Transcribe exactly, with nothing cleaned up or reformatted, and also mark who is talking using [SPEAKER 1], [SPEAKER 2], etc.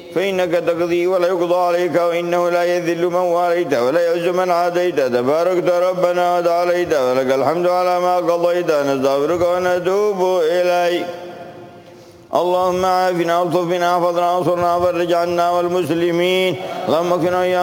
[SPEAKER 1] فإنك تقضي ولا يقضى عليك وإنه لا يذل من واليت ولا يعز من عاديت تباركت ربنا وتعاليت ولك الحمد على ما قضيت نستغفرك ونتوب إليك. اللهم عافنا والطف بنا احفظنا وانصرنا وفرج عنا والمسلمين. اللهم اكفنا